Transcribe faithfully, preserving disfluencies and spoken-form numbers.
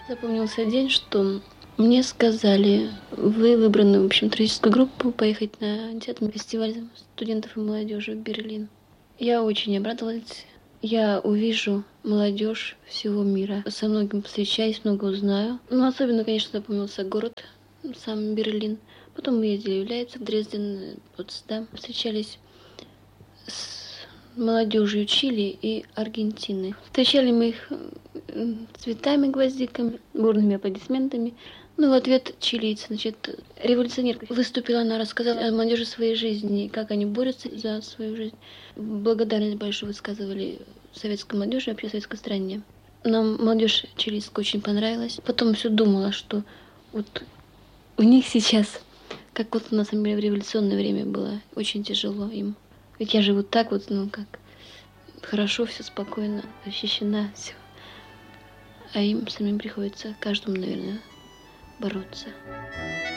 Запомнился день, что мне сказали: вы выбраны, в общем, туристическую группу поехать на десятый фестиваль студентов и молодежи в Берлин. Я очень обрадовалась. Я увижу молодежь всего мира. Со многим встречаюсь, много узнаю. Но особенно, конечно, запомнился город, сам Берлин. Потом мы ездили в Лейпциг, Дрезден, Потсдам. Встречались с молодежью Чили и Аргентины. Встречали мы их цветами, гвоздиками, бурными аплодисментами. Ну, в ответ чилийцы, значит, революционерка выступила, она рассказала о молодежи своей жизни, как они борются за свою жизнь. Благодарность большую высказывали советской молодежи, вообще советской стране. Нам молодежь чилийская очень понравилась. Потом все думала, что вот у них сейчас, как вот на самом деле в революционное время было, очень тяжело им. Ведь я живу так вот, ну как, хорошо, все спокойно, защищена, все. А им самим приходится каждому, наверное, бороться.